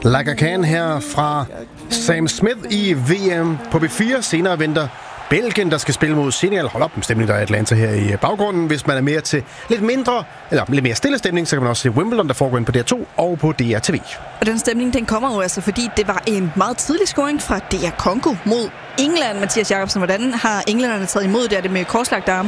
Like I Can her fra Sam Smith i VM på B4. Senere venter Belgien, der skal spille mod Senegal. Hold op, en stemning, der er Atlanta her i baggrunden. Hvis man er mere til lidt mere stille stemning, så kan man også se Wimbledon, der foregår ind på DR2 og på DRTV. Og den stemning, den kommer jo altså, fordi det var en meget tidlig scoring fra DR Congo mod England. Mathias Jacobsen, hvordan har englænderne taget imod det med korslagte arme?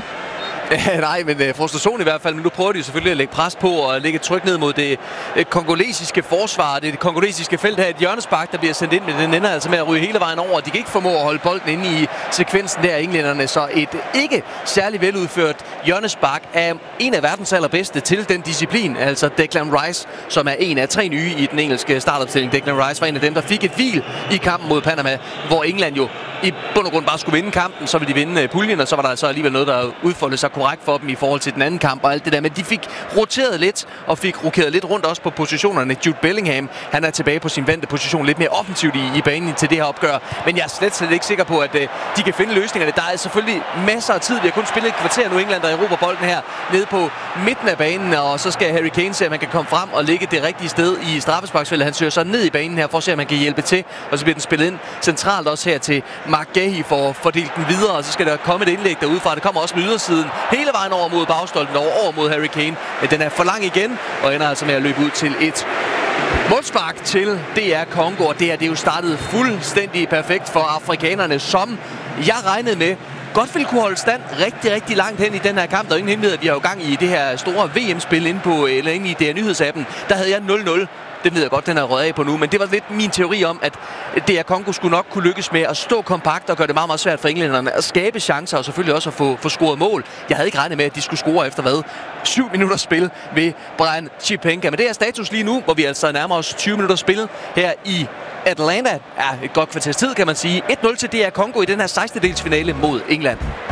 Nej, men frustration i hvert fald. Men nu prøver de selvfølgelig at lægge pres på og lægge tryk ned mod det kongolesiske forsvar. Det kongolesiske felt her. Et hjørnespark, der bliver sendt ind, men den ender altså med at ryge hele vejen over. De kan ikke formå at holde bolden inde i sekvensen der, englænderne. Så et ikke særlig veludført hjørnespark er en af verdens allerbedste til den disciplin. Altså Declan Rice, som er en af 3 nye i den engelske startopstilling. Declan Rice var en af dem, der fik et hvil i kampen mod Panama, hvor England jo i bund og grund bare skulle vinde kampen. Så ville de vinde puljen, og så var der altså alligevel noget, der udfoldede sig korrekt for dem i forhold til den anden kamp og alt det der. Men de fik roteret lidt og fik rokeret lidt rundt også på positionerne. Jude Bellingham, han er tilbage på sin vante position, lidt mere offensivt i banen til det her opgør. Men jeg er slet ikke sikker på, at de kan finde løsningerne. Der er selvfølgelig masser af tid. Vi har kun spillet et kvarter nu, England, der erobrer bolden her nede på midten af banen, og så skal Harry Kane se, at man kan komme frem og ligge det rigtige sted i straffesparksfeltet. Han søger så ned i banen her for at se, at man kan hjælpe til, og så bliver den spillet ind centralt også her til Mark Gahey for at fordele den videre, og så skal der komme et indlæg derudfra. Det kommer også med ydersiden hele vejen over mod bagstolpen, over mod Harry Kane. Den er for lang igen, og ender altså med at løbe ud til et målspark til DR Congo, og det er jo startet fuldstændig perfekt for afrikanerne, som jeg regnede med godt ville kunne holde stand rigtig, rigtig langt hen i den her kamp. Der er ingen hemmelighed, at vi har jo gang i det her store VM-spil inde i DR Nyhedsappen. Der havde jeg 0-0. Det ved jeg godt, den er røget af på nu, men det var lidt min teori om, at DR Congo skulle nok kunne lykkes med at stå kompakt og gøre det meget, meget svært for englænderne at skabe chancer og selvfølgelig også at få scoret mål. Jeg havde ikke regnet med, at de skulle score efter 7 minutter spil ved Brian Chipenga. Men det er status lige nu, hvor vi altså nærmer os 20 minutter spil her i Atlanta. Ja, et godt kvarters tid, kan man sige. 1-0 til DR Congo i den her 16. delsfinale mod England.